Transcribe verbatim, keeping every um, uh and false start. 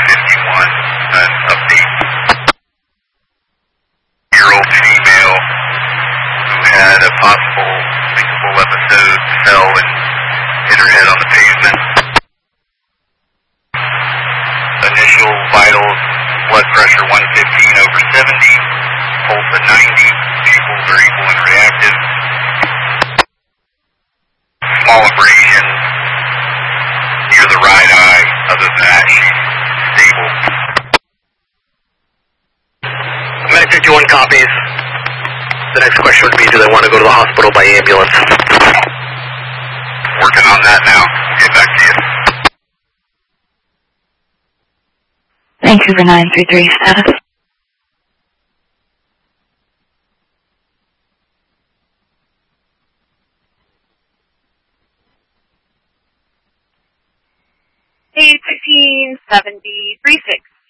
fifty-one, an update. Year-old female who had a possible thinkable episode, fell and hit her head on the pavement. Initial vitals, blood pressure one fifteen over seventy, pulse at ninety, pupils are equal and reactive. Small abrasion near the right eye. Other than that, she's stable. Medic fifty-one copies. The next question would be, do they want to go to the hospital by ambulance? Working on that now. Get back to you. Vancouver nine three three, status. eight fifteen seventy three six.